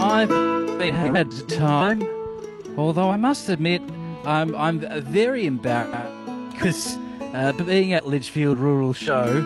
I've had time, although I must admit I'm very embarrassed because being at Litchfield Rural Show,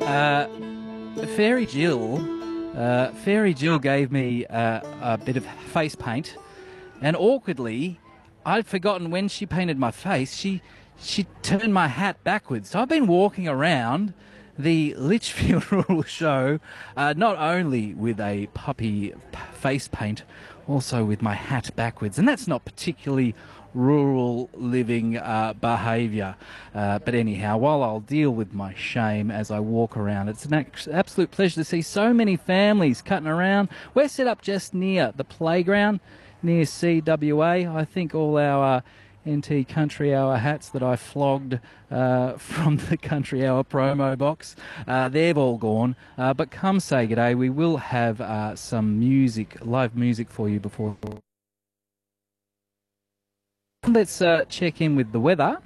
Fairy Jill gave me a bit of face paint, and awkwardly, I'd forgotten when she painted my face, she turned my hat backwards. So I've been walking around the Litchfield Rural Show, not only with a puppy face paint, also with my hat backwards. And that's not particularly rural living behaviour. But anyhow, while I'll deal with my shame as I walk around, it's an absolute pleasure to see so many families cutting around. We're set up just near the playground, near CWA. I think all our NT Country Hour hats that I flogged from the Country Hour promo box, they've all gone. But come say g'day, we will have some music, live music for you before. Let's check in with the weather.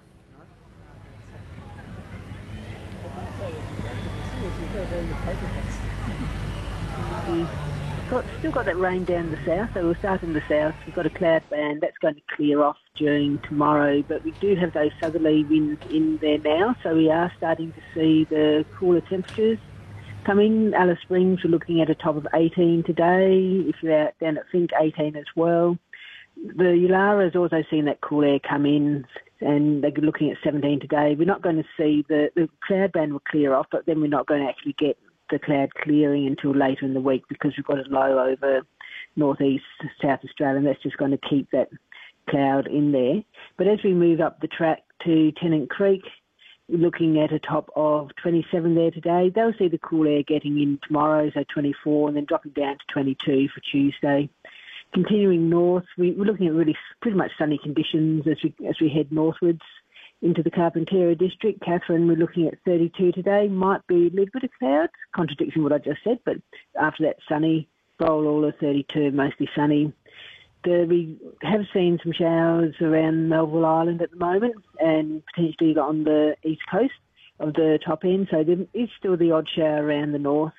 Still got that rain down the south, so we'll start in the south. We've got a cloud band that's going to clear off during tomorrow, but we do have those southerly winds in there now, so we are starting to see the cooler temperatures coming. Alice Springs, we're looking at a top of 18 today. If you're out down at Fink, 18 as well. The Yulara is also seeing that cool air come in, and they're looking at 17 today. We're not going to see the cloud band will clear off, but then we're not going to actually get the cloud clearing until later in the week because we've got a low over northeast South Australia, and that's just going to keep that cloud in there. But as we move up the track to Tennant Creek, we're looking at a top of 27 there today. They'll see the cool air getting in tomorrow, so 24, and then dropping down to 22 for Tuesday. Continuing north, we're looking at really pretty much sunny conditions as we head northwards into the Carpentaria district. Catherine, we're looking at 32 today. Might be a little bit of clouds, contradicting what I just said, but after that sunny, Bowlola 32, mostly sunny. We have seen some showers around Melville Island at the moment and potentially on the east coast of the top end, so there is still the odd shower around the north.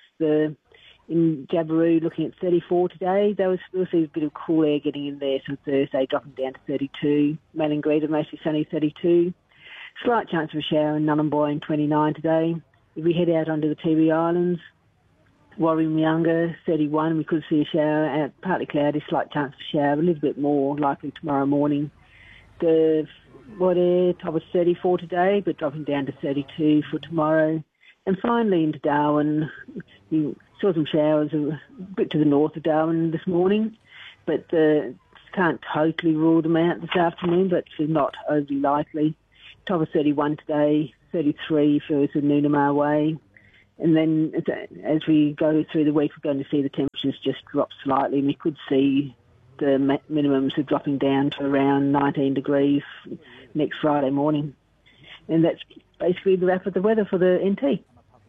In Jabiru, looking at 34 today. We'll see a bit of cool air getting in there, so Thursday dropping down to 32. Malangrita, mostly sunny, 32. Slight chance of a shower in Nhulunbuy, 29 today. If we head out onto the Tiwi Islands, Warringah, 31, we could see a shower, partly cloudy, slight chance of a shower, a little bit more likely tomorrow morning. The Wadair, top of 34 today, but dropping down to 32 for tomorrow. And finally into Darwin, you saw some showers a bit to the north of Darwin this morning, but can't totally rule them out this afternoon, but it's not overly likely. Top of 31 today, 33 for the Noonamar Way. And then as we go through the week, we're going to see the temperatures just drop slightly, and we could see the minimums are dropping down to around 19 degrees next Friday morning. And that's basically the wrap of the weather for the NT.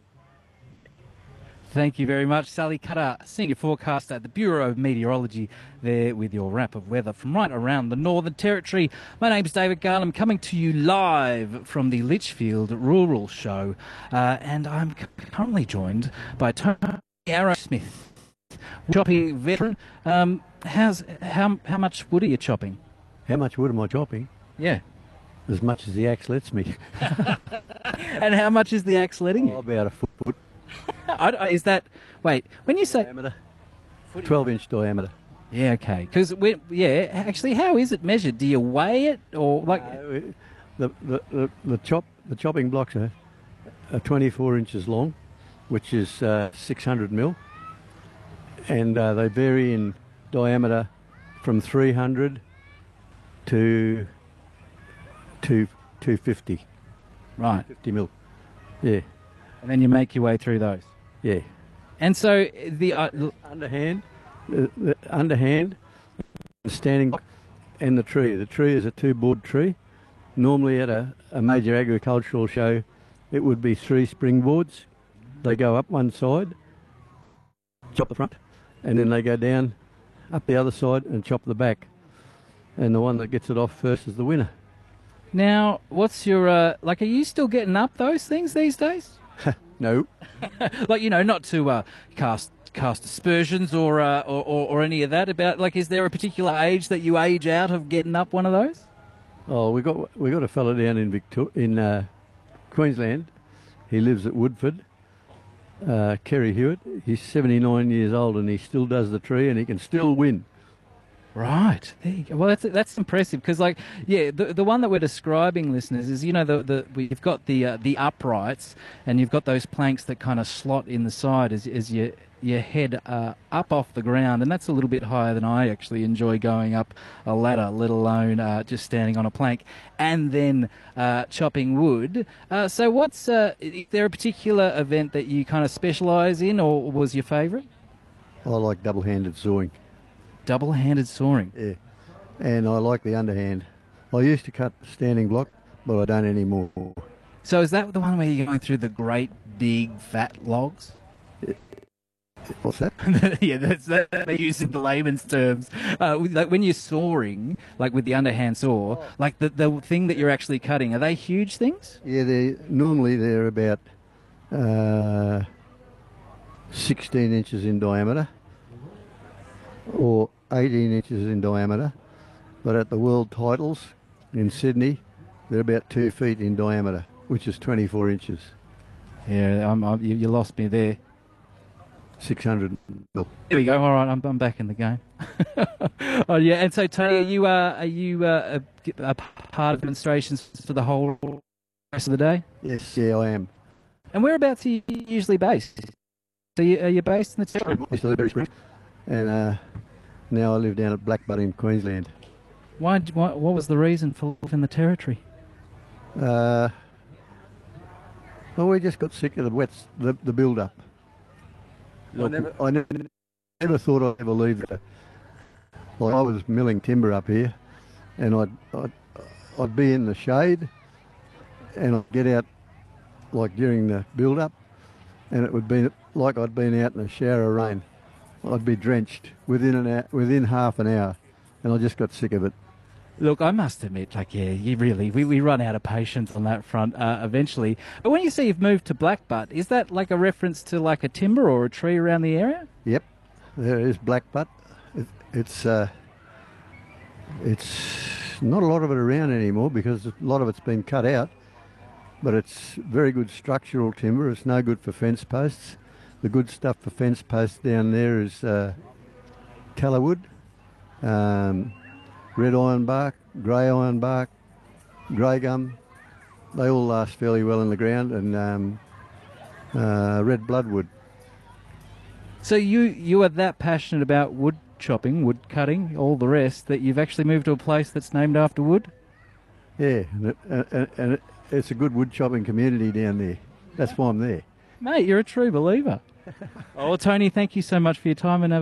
Thank you very much, Sally Cutter, Senior Forecaster at the Bureau of Meteorology, there with your wrap of weather from right around the Northern Territory. My name's David Garland, coming to you live from the Litchfield Rural Show, and I'm currently joined by Tony Arrowsmith, chopping veteran. How much wood are you chopping? How much wood am I chopping? Yeah. As much as the axe lets me. And how much is the axe letting you? About a foot. Is that, wait, when you say... Diameter. 12-inch diameter. Yeah, okay. Because, actually, how is it measured? Do you weigh it or like... The chopping blocks are 24 inches long, which is 600 mil, and they vary in diameter from 300 to 250. Right. 50 mil. Yeah. And then you make your way through those. Yeah. And so the underhand, the standing block, and the tree. The tree is a 2-board tree. Normally at a major agricultural show, it would be 3 springboards. They go up one side, chop the front, and then they go down up the other side and chop the back. And the one that gets it off first is the winner. Now, what's your, are you still getting up those things these days? No. Not to cast cast aspersions or any of that about, like, is there a particular age that you age out of getting up one of those? Oh, we got a fella down in Queensland. He lives at Woodford. Kerry Hewitt. He's 79 years old and he still does the tree and he can still win. Right. There you go. Well, that's impressive because, like, yeah, the one that we're describing, listeners, is, you know, we've got the uprights and you've got those planks that kind of slot in the side as you head up off the ground, and that's a little bit higher than I actually enjoy going up a ladder, let alone just standing on a plank and then chopping wood. So is there a particular event that you kind of specialise in, or was your favourite? I like double-handed sawing. Double-handed sawing? Yeah, and I like the underhand. I used to cut standing block, but I don't anymore. So is that the one where you're going through the great big fat logs? What's that? Yeah, that's that they use in the layman's terms. Like when you're sawing, like with the underhand saw, like the thing that you're actually cutting, are they huge things? Yeah, they're about 16 inches in diameter, or 18 inches in diameter, but at the world titles in Sydney, they're about 2 feet in diameter, which is 24 inches. Yeah, you lost me there. 600 mil. There we go. All right, I'm back in the game. Oh yeah, and so Tony, are you a part of demonstrations for the whole rest of the day? Yes, yeah, I am. And whereabouts are you usually based? So are you based in the territory? And now I live down at Blackbutt in Queensland. What was the reason for living in the territory? Well, we just got sick of the build-up. I never thought I'd ever leave it. Like, I was milling timber up here, and I'd be in the shade, and I'd get out like during the build-up, and it would be like I'd been out in a shower of rain. I'd be drenched within half an hour, and I just got sick of it. Look, I must admit, like, yeah, we run out of patience on that front eventually. But when you say you've moved to Blackbutt, is that like a reference to like a timber or a tree around the area? Yep, there is Blackbutt. It's not a lot of it around anymore because a lot of it's been cut out, but it's very good structural timber. It's no good for fence posts. The good stuff for fence posts down there is tallowood, red ironbark, grey ironbark, grey gum. They all last fairly well in the ground, and red bloodwood. So you are that passionate about wood chopping, wood cutting, all the rest, that you've actually moved to a place that's named after wood? Yeah, and it's a good wood chopping community down there. That's why I'm there. Mate, you're a true believer. Oh, Tony, thank you so much for your time, and have